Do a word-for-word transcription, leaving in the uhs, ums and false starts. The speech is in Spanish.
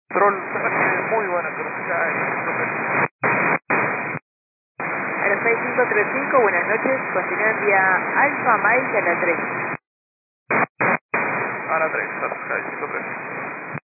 Control, muy buena velocidad. A seis cinco tres cinco, buenas noches, continúa en vía Alfa Mike a la tres. A la tres, a la seis cinco tres.